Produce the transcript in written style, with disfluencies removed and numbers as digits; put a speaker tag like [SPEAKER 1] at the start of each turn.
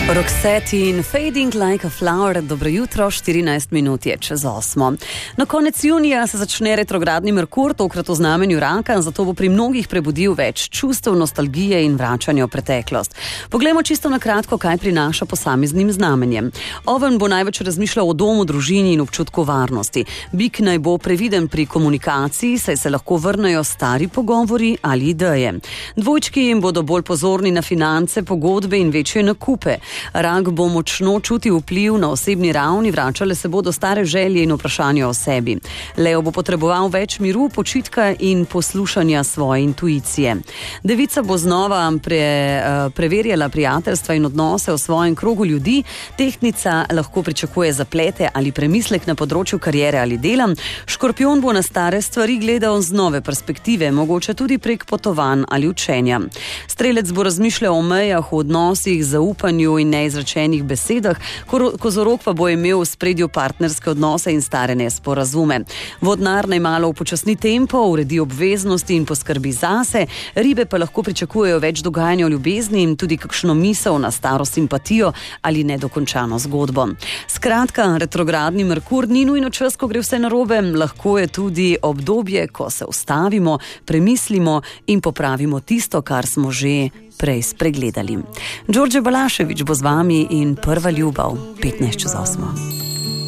[SPEAKER 1] Roxette in Fading Like a Flower, dobro jutro, 14 minut je čez 8. Na konec junija se začne retrogradni Merkur, tokrat v znamenju raka, zato bo pri mnogih prebudil več čustev, nostalgije in vračanja v preteklost. Poglejmo čisto na kratko, kaj prinaša posameznim znamenjem. Oven bo največ razmišljal o domu, družini in občutku varnosti. Bik naj bo previden pri komunikaciji, saj se lahko vrnejo stari pogovori ali ideje. Dvojčki jim bodo bolj pozorni na finance, pogodbe in večje nakupe. Rak bo močno čutil vpliv na osebni ravni, vračale se bodo stare želje in vprašanja o sebi. Leo bo potreboval več miru, počitka in poslušanja svoje intuicije. Devica bo znova preverjala prijateljstva in odnose v svojem krogu ljudi. Tehtnica lahko pričakuje zaplete ali premislek na področju kariere ali dela. Škorpion bo na stare stvari gledal z nove perspektive, mogoče tudi prek potovanj ali učenja. Strelec bo razmišljal o mejah, o odnosih, zaupanju in neizrečenih besedah, Kozorog pa bo imel v spredju partnerske odnose in stare nesporazume. Vodnar naj malo upočasni tempo, uredi obveznosti in poskrbi zase, ribe pa lahko pričakujejo več dogajanja v ljubezni in tudi kakšno misel na staro simpatijo ali nedokončano zgodbo. Skratka, retrogradni Merkur ni nujno čas, ko gre vse narobe, lahko je tudi obdobje, ko se ustavimo, premislimo in popravimo tisto, kar smo že prej spregledali. Đorđe Balašević bo z vami in Prva ljubav, 15 čez 8.